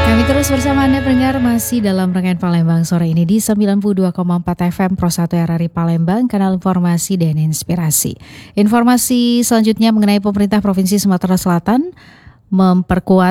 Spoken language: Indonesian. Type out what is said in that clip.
Kami terus bersama Anda pendengar masih dalam rangkaian Palembang sore ini di 92,4 FM Pro 1 RRI Palembang, kanal informasi dan inspirasi. Informasi selanjutnya mengenai pemerintah Provinsi Sumatera Selatan memperkuat